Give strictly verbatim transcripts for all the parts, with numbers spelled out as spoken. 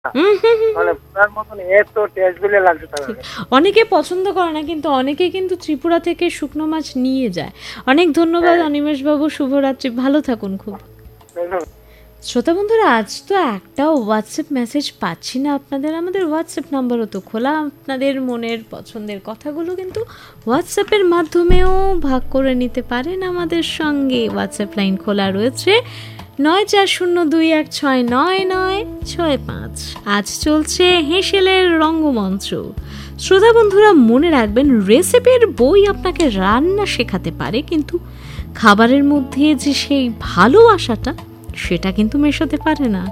হুম হুম হুম মানে পুরার মতন এত টেস্টগুলো লাগছে তার ঠিক। অনেকে পছন্দ করে না, কিন্তু অনেকে কিন্তু ত্রিপুরা থেকে শুকনো মাছ নিয়ে যায়। অনেক ধন্যবাদ হ্যাঁ অনিমেষ বাবু, শুভরাত্রি, ভালো থাকুন খুব। ধন্যবাদ। শ্রোতা বন্ধুরা, আজ তো একটাও হোয়াটসঅ্যাপ মেসেজ পাচ্ছি না আপনাদের। আমাদের হোয়াটসঅ্যাপ নাম্বারও তো খোলা, আপনাদের মনের পছন্দের কথাগুলো কিন্তু হোয়াটসঅ্যাপের মাধ্যমেও ভাগ করে নিতে পারেন আমাদের সঙ্গে। হোয়াটসঅ্যাপ লাইন খোলা রয়েছে নয় চার শূন্য দুই এক ছয় নয় নয় ছয় পাঁচ। আজ চলছে হেঁসেলের রঙ্গমঞ্চ। শ্রোতা বন্ধুরা, মনে রাখবেন, রেসিপির বই আপনাকে রান্না শেখাতে পারে, কিন্তু খাবারের মধ্যে যে সেই ভালোবাসাটা, সেটা কিন্তু মেশাতে পারে না।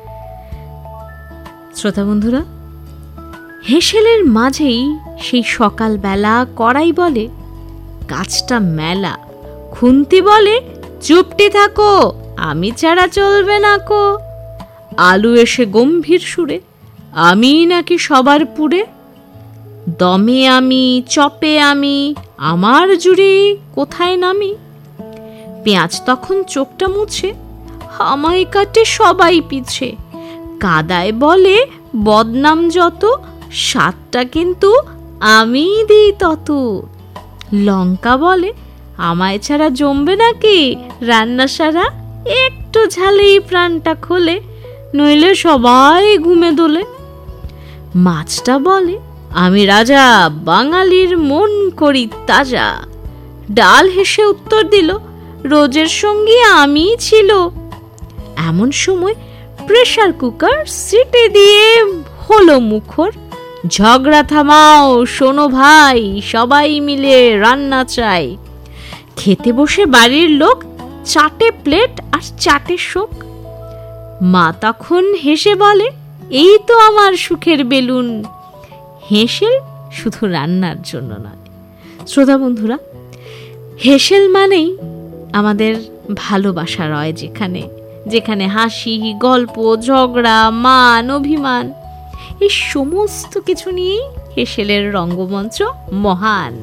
শ্রোতা বন্ধুরা, হেঁসেলের মাঝেই সেই সকালবেলা কড়াই বলে কাজটা মেলা, খুন্তি বলে চুপটি থাকো, আমি ছাড়া চলবে না কো, আলু এসে গম্ভীর সুরে আমি নাকি সবার পুরে, দমে আমি, চপে আমি, আমার জুড়ি কোথায় নামি, পেঁয়াজ তখন চোখটা মুছে আমায় কাটে সবাই পিছে, কাদায় বলে বদনাম যত, স্বাদটা কিন্তু আমি দিই তত, লঙ্কা বলে আমায় ছাড়া জমবে নাকি রান্না সারা, একটু ঝালেই প্রাণটা খোলে, নইলে সবাই ঘুমে দোলে, মাছটা বলে আমি রাজা, বাঙালির মন করি তাজা, ডাল হেসে উত্তর দিল রোজের সঙ্গী আমি ছিল, এমন সময় প্রেসার কুকার সিটি দিয়ে হলো মুখর, ঝগড়া থামাও শোনো ভাই, সবাই মিলে রান্না চাই, খেতে বসে বাড়ির লোক চাটে প্লেট আর চাটে শোক, মা তখন হেসে বলে এই তো আমার সুখের বেলুন, হেঁসেল শুধু রান্নার জন্য নয়। শ্রোতা বন্ধুরা, হেঁসেল মানেই আমাদের ভালোবাসা রয়, যেখানে যেখানে হাসি, গল্প, ঝগড়া, মান, অভিমান, এই সমস্ত কিছু নিয়েই হেঁসেলের রঙ্গমঞ্চ মহান।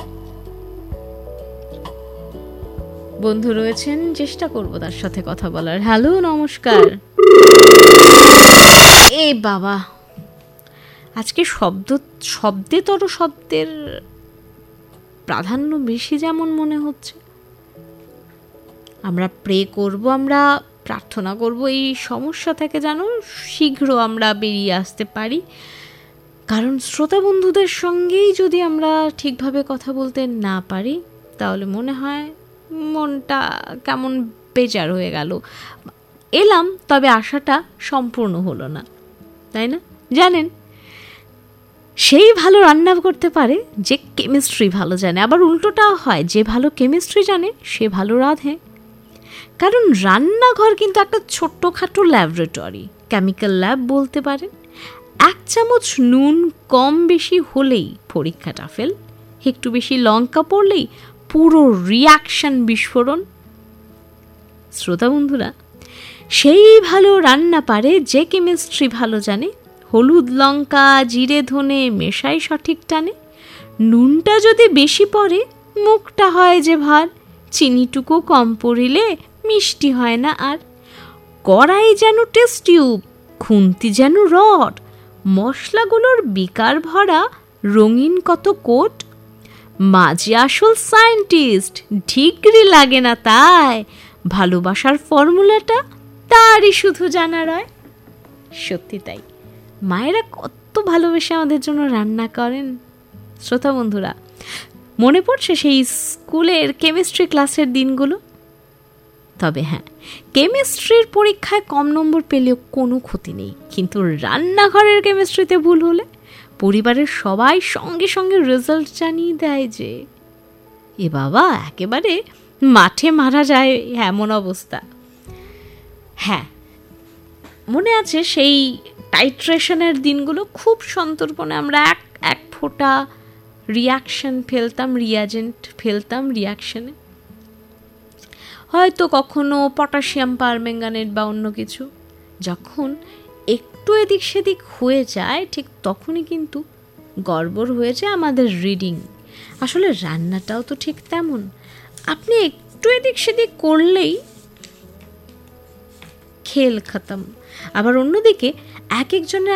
বন্ধু রয়েছেন, চেষ্টা করব তার সাথে কথা বলার। হ্যালো, নমস্কার। এ বাবা, আজকে শব্দ শব্দেতর শব্দের প্রাধান্য বেশি যেমন মনে হচ্ছে। আমরা প্রে করব, আমরা প্রার্থনা করব এই সমস্যা থেকে যেন শীঘ্র আমরা বেরিয়ে আসতে পারি। কারণ শ্রোতা বন্ধুদের সঙ্গেই যদি আমরা ঠিকভাবে কথা বলতে না পারি, তাহলে মনে হয় মনটা কেমন বেজার হয়ে গেল। এলাম, তবে আশাটা সম্পূর্ণ হলো না, তাই না? জানেন, সেই ভালো রান্না করতে পারে যে কেমিস্ট্রি ভালো জানে, আবার উল্টোটাও হয়, যে ভালো কেমিস্ট্রি জানে সে ভালো রাঁধে। কারণ রান্নাঘর কিন্তু একটা ছোট্টখাটো ল্যাবরেটরি, কেমিক্যাল ল্যাব বলতে পারেন। এক চামচ নুন কম বেশি হলেই পরীক্ষাটা ফেল, একটু বেশি লঙ্কা পড়লেই পুরো রিয়াকশন বিস্ফোরণ। শ্রোতা বন্ধুরা, সেই ভালো রান্না পারে যে কেমিস্ট্রি ভালো জানে, হলুদ লঙ্কা জিরে ধনে মেশাই সঠিক টানে, নুনটা যদি বেশি পড়ে মুখটা হয় যে ভার, চিনিটুকু কম পড়িলে মিষ্টি হয় না আর, কড়াই যেন টেস্ট টিউব, খুন্তি যেন রড, মশলাগুলোর বিকার ভরা রঙিন কত কোট, মাঝে আসল সায়েন্টিস্ট, ডিগ্রি লাগে না তাই, ভালোবাসার ফর্মুলাটা তারই শুধু জানা রয়। সত্যি তাই, মায়েরা কত ভালোবেসে আমাদের জন্য রান্না করেন। শ্রোতা বন্ধুরা, মনে পড়ছে সেই স্কুলের কেমিস্ট্রি ক্লাসের দিনগুলো। তবে হ্যাঁ, কেমিস্ট্রির পরীক্ষায় কম নম্বর পেলেও কোনো ক্ষতি নেই, কিন্তু রান্নাঘরের কেমিস্ট্রিতে ভুল হলে পরিবারের সবাই সঙ্গে সঙ্গে রেজাল্ট জানিয়ে দেয় যে এ বাবা একেবারে মাঠে মারা যায় এমন অবস্থা। হ্যাঁ, মনে আছে সেই টাইট্রেশনের দিনগুলো, খুব সন্তর্পণে আমরা এক এক ফোঁটা রিয়াকশন ফেলতাম, রিয়াজেন্ট ফেলতাম রিয়াকশনে, হয়তো কখনো পটাশিয়াম পারম্যাঙ্গানেট বা অন্য কিছু। যখন একটু এদিক সেদিক হয়ে যায়, ঠিক তখনই কিন্তু গড়বড় হয়ে যায় আমাদের রিডিং। আসলে রান্নাটাও তো ঠিক তেমন, আপনি একটু এদিক সেদিক করলেই খেল খতম। আবার অন্যদিকে এক একজনের